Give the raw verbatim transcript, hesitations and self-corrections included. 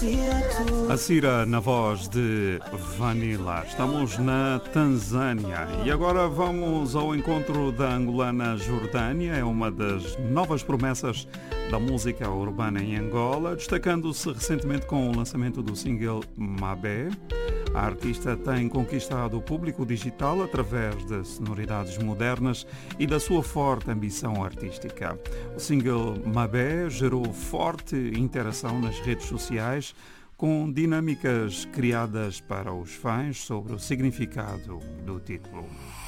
A Cira na voz de Vanilla. Estamos na Tanzânia e agora vamos ao encontro da angolana Jordânia. É uma das novas promessas da música urbana em Angola, destacando-se recentemente com o lançamento do single Mabé. A artista tem conquistado o público digital através de sonoridades modernas e da sua forte ambição artística. O single Mabé gerou forte interação nas redes sociais, com dinâmicas criadas para os fãs sobre o significado do título.